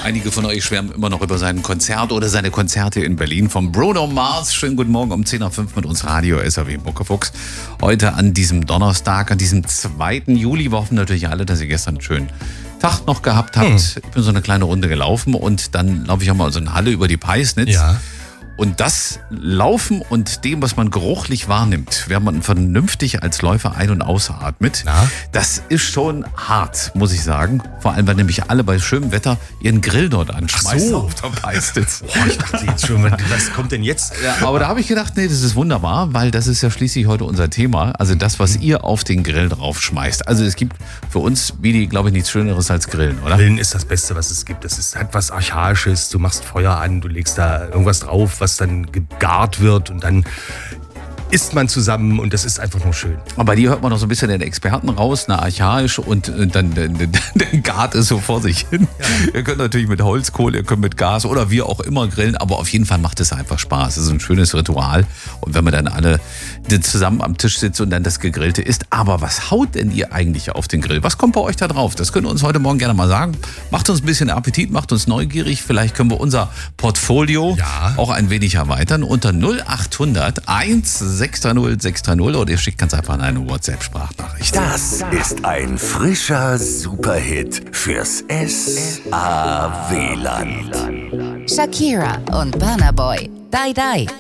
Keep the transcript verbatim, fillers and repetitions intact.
Einige von euch schwärmen immer noch über sein Konzert oder seine Konzerte in Berlin vom Bruno Mars. Schönen guten Morgen um zehn Uhr fünf mit uns Radio S R W Muckefuchs. Heute an diesem Donnerstag, an diesem zweiten Juli. Wir hoffen natürlich alle, dass ihr gestern einen schönen Tag noch gehabt habt. Hm. Ich bin so eine kleine Runde gelaufen und dann laufe ich auch mal so eine Halle über die Peisnitz. Ja. Und das Laufen und dem, was man geruchlich wahrnimmt, wenn man vernünftig als Läufer ein- und ausatmet, Na? das ist schon hart, muss ich sagen. Vor allem, weil nämlich alle bei schönem Wetter ihren Grill dort anschmeißen. Ach so. Auf der Peisnitz. Boah, ich dachte jetzt schon, was kommt denn jetzt? Ja, aber da habe ich gedacht, nee, das ist wunderbar, weil das ist ja schließlich heute unser Thema. Also das, was ihr auf den Grill drauf schmeißt. Also es gibt für uns, Vidi, glaube ich, nichts Schöneres als Grillen, oder? Grillen ist das Beste, was es gibt. Das ist halt was Archaisches. Du machst Feuer an, du legst da irgendwas drauf, was dann gegart wird und dann isst man zusammen und das ist einfach nur schön. Aber bei dir hört man noch so ein bisschen den Experten raus, na, archaisch und äh, dann der, der, der Gart ist so vor sich hin. Ja. Ihr könnt natürlich mit Holzkohle, ihr könnt mit Gas oder wie auch immer grillen, aber auf jeden Fall macht es einfach Spaß. Es ist ein schönes Ritual und wenn man dann alle zusammen am Tisch sitzt und dann das Gegrillte isst. Aber was haut denn ihr eigentlich auf den Grill? Was kommt bei euch da drauf? Das könnt ihr uns heute Morgen gerne mal sagen. Macht uns ein bisschen Appetit, macht uns neugierig. Vielleicht können wir unser Portfolio ja. auch ein wenig erweitern unter null acht hundert eins sechs drei null sechs drei null oder ihr schickt ganz einfach eine WhatsApp-Sprachnachricht. Das ist ein frischer Superhit fürs S A W-Land. Shakira und Burna Boy. Die Die.